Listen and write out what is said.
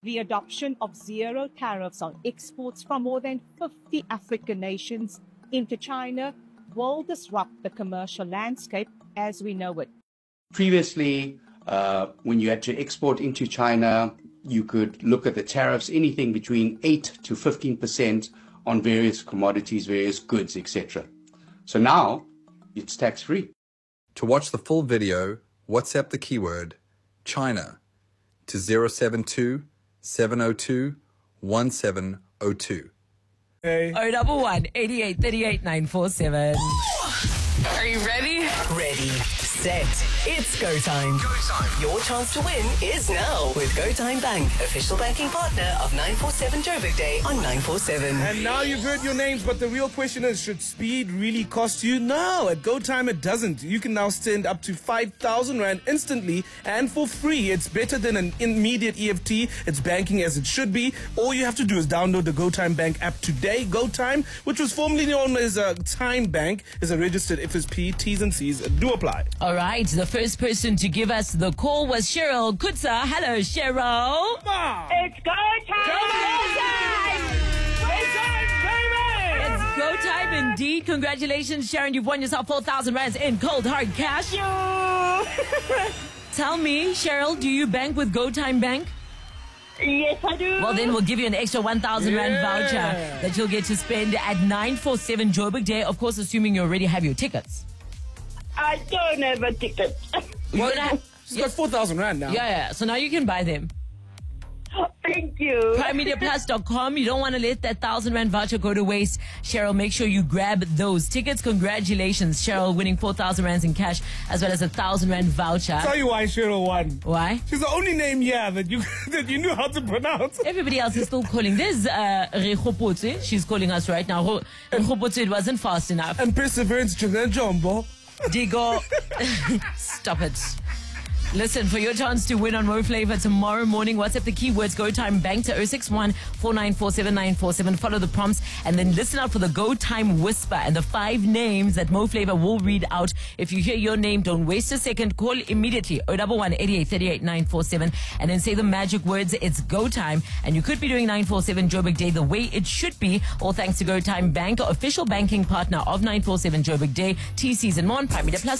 The adoption of zero tariffs on exports from more than 50 African nations into China will disrupt the commercial landscape as we know it. Previously, when you had to export into China, you could look at the tariffs, anything between 8 to 15% on various commodities, various goods, etc. So now it's tax-free. To watch the full video, WhatsApp the keyword China to 072 702 1702. Hey. 011 88 38 947. Are you ready? Ready, set, it's go time. Go time. Your chance to win is now with GoTime Bank, official banking partner of 947 Joburg Day on 947. And now you've heard your names, but the real question is, should speed really cost you? No, at GoTime it doesn't. You can now send up to 5,000 Rand instantly and for free. It's better than an immediate EFT. It's banking as it should be. All you have to do is download the GoTime Bank app today. GoTime, which was formerly known as Time Bank, is a registered FSP. T's and C's do apply. All right, the first person to give us the call was Cheryl Kutsa. Hello, Cheryl. It's go time! It's go time indeed. Congratulations, Sharon. You've won yourself 4,000 Rands in cold hard cash. Tell me, Cheryl, do you bank with GoTime Bank? Yes, I do. Well, then we'll give you an extra 1,000 Rand voucher that you'll get to spend at 947 Joburg Day. Of course, assuming you already have your tickets. I don't have a ticket. You're gonna have, She's got 4,000 Rand now. yeah. So now you can buy them. Thank you. PrimeMediaPlus.com. You don't want to let that 1,000 Rand voucher go to waste. Cheryl, make sure you grab those tickets. Congratulations, Cheryl, winning 4,000 Rands in cash as well as a 1,000 Rand voucher. Tell you why Cheryl won. Why? She's the only name here that you that you knew how to pronounce. Everybody else is still calling. There's Rehopotse. She's calling us right now. Rehopotse, it wasn't fast enough. And Perseverance Jumbo. Digo, stop it. Listen, for your chance to win on Mo Flavor tomorrow morning, WhatsApp the keywords GoTime Bank to 061 4947 947. Follow the prompts and then listen out for the GoTime Whisper and the 5 names that Mo Flavor will read out. If you hear your name, don't waste a second. Call immediately 011 88 38 947 and then say the magic words. It's GoTime, and you could be doing 947 Joburg Day the way it should be. All thanks to GoTime Bank, official banking partner of 947 Joburg Day. TCs and more on Prime Media Plus.